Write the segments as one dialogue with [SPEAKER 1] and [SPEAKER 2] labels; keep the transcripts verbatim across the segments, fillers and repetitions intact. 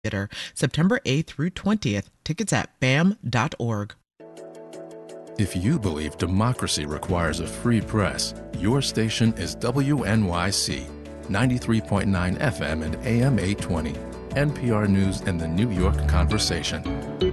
[SPEAKER 1] Theater, September eighth through twentieth. Tickets at B A M dot org.
[SPEAKER 2] If you believe democracy requires a free press, your station is W N Y C, ninety-three point nine F M and A M eight twenty, N P R News and the New York Conversation.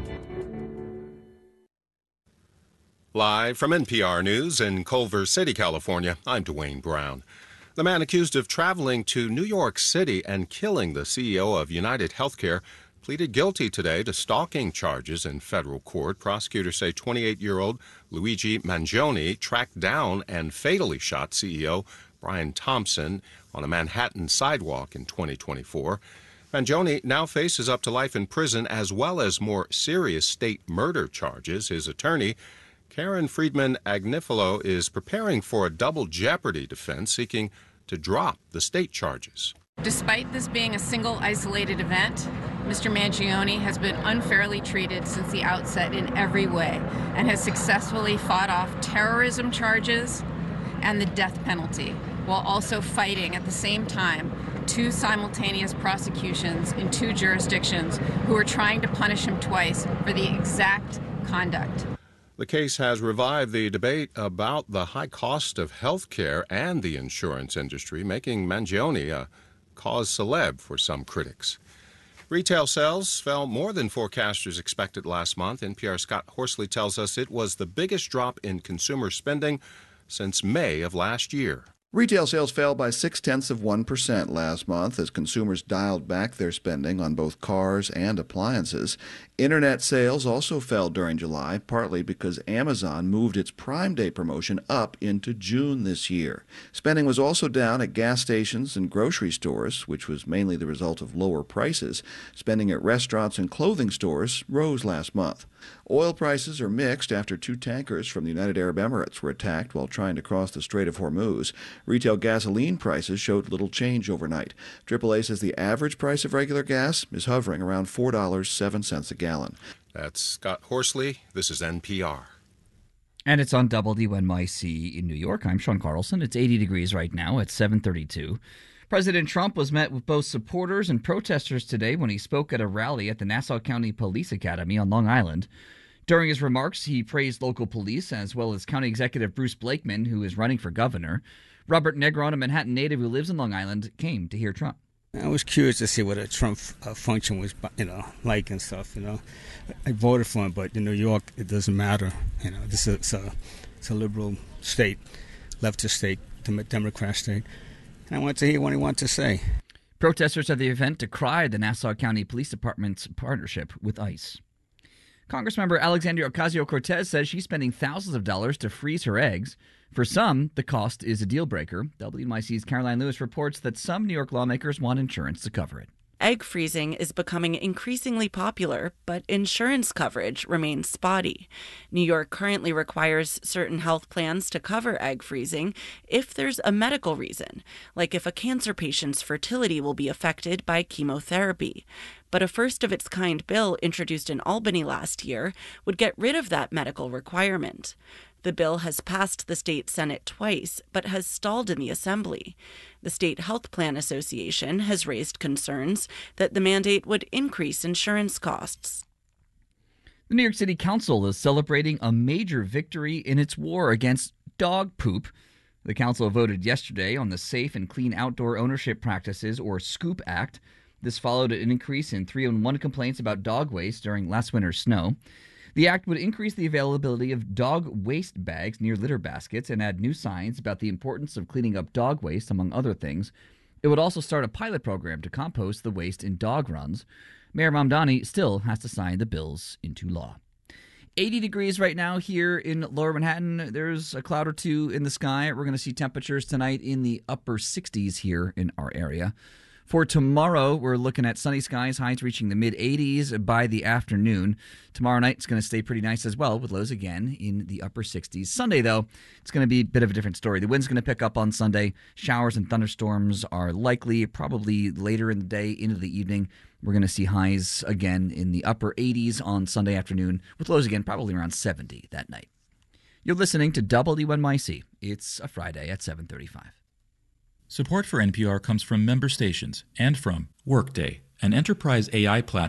[SPEAKER 3] Live from N P R News in Culver City, California, I'm Dwayne Brown. The man accused of traveling to New York City and killing the C E O of United Healthcare pleaded guilty today to stalking charges in federal court. Prosecutors say twenty-eight-year-old Luigi Mangione tracked down and fatally shot C E O Brian Thompson on a Manhattan sidewalk in twenty twenty-four. Mangione now faces up to life in prison as well as more serious state murder charges. His attorney, Karen Friedman Agnifilo, is preparing for a double jeopardy defense, seeking to drop the state charges.
[SPEAKER 4] Despite this being a single isolated event, Mister Mangione has been unfairly treated since the outset in every way and has successfully fought off terrorism charges and the death penalty, while also fighting at the same time two simultaneous prosecutions in two jurisdictions who are trying to punish him twice for the exact conduct.
[SPEAKER 3] The case has revived the debate about the high cost of health care and the insurance industry, making Mangione a cause celeb for some critics. Retail sales fell more than forecasters expected last month. N P R's Scott Horsley tells us it was the biggest drop in consumer spending since May of last year.
[SPEAKER 5] Retail sales fell by six-tenths of one percent last month as consumers dialed back their spending on both cars and appliances. Internet sales also fell during July, partly because Amazon moved its Prime Day promotion up into June this year. Spending was also down at gas stations and grocery stores, which was mainly the result of lower prices. Spending at restaurants and clothing stores rose last month. Oil prices are mixed after two tankers from the United Arab Emirates were attacked while trying to cross the Strait of Hormuz. Retail gasoline prices showed little change overnight. triple A says the average price of regular gas is hovering around four dollars and seven cents a gallon.
[SPEAKER 3] That's Scott Horsley. This is N P R.
[SPEAKER 6] And it's on W N Y C in New York. I'm Sean Carlson. It's eighty degrees right now at seven thirty-two. President Trump was met with both supporters and protesters today when he spoke at a rally at the Nassau County Police Academy on Long Island. During his remarks, he praised local police as well as County Executive Bruce Blakeman, who is running for governor. Robert Negron, a Manhattan native who lives in Long Island, came to hear Trump.
[SPEAKER 7] I was curious to see what a Trump uh, function was, you know, like and stuff, you know. I voted for him, but in New York, it doesn't matter. You know, this is a, it's a liberal state, leftist state, Democrat state. And I wanted to hear what he wanted to say.
[SPEAKER 6] Protesters at the event decried the Nassau County Police Department's partnership with ICE. Congressmember Alexandria Ocasio-Cortez says she's spending thousands of dollars to freeze her eggs. For some, the cost is a deal breaker. W N Y C's Caroline Lewis reports that some New York lawmakers want insurance to cover it.
[SPEAKER 8] Egg freezing is becoming increasingly popular, but insurance coverage remains spotty. New York currently requires certain health plans to cover egg freezing if there's a medical reason, like if a cancer patient's fertility will be affected by chemotherapy. But a first-of-its-kind bill introduced in Albany last year would get rid of that medical requirement. The bill has passed the state Senate twice, but has stalled in the Assembly. The State Health Plan Association has raised concerns that the mandate would increase insurance costs.
[SPEAKER 6] The New York City Council is celebrating a major victory in its war against dog poop. The council voted yesterday on the Safe and Clean Outdoor Ownership Practices, or SCOOP Act. This followed an increase in three oh one complaints about dog waste during last winter's snow. The act would increase the availability of dog waste bags near litter baskets and add new signs about the importance of cleaning up dog waste, among other things. It would also start a pilot program to compost the waste in dog runs. Mayor Mamdani still has to sign the bills into law. eighty degrees right now here in Lower Manhattan. There's a cloud or two in the sky. We're going to see temperatures tonight in the upper sixties here in our area. For tomorrow, we're looking at sunny skies, highs reaching the mid-eighties by the afternoon. Tomorrow night, it's going to stay pretty nice as well, with lows again in the upper sixties. Sunday, though, it's going to be a bit of a different story. The wind's going to pick up on Sunday. Showers and thunderstorms are likely, probably later in the day, into the evening. We're going to see highs again in the upper eighties on Sunday afternoon, with lows again probably around seventy that night. You're listening to W N Y C. It's a Friday at seven thirty-five.
[SPEAKER 9] Support for N P R comes from member stations and from Workday, an enterprise A I platform